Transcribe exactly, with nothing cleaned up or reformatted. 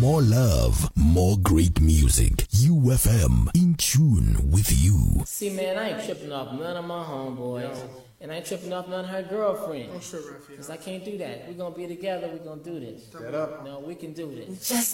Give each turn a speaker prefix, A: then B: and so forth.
A: More love, more great music. U F M, in tune with you.
B: See, man, I ain't tripping off none of my homeboys. And I ain't tripping off none of her girlfriends.
C: I'm sure, Raphael.
B: Because I can't do that. We're going to be together. We're going to do this.
C: Get up.
B: No, we can do this.
D: Just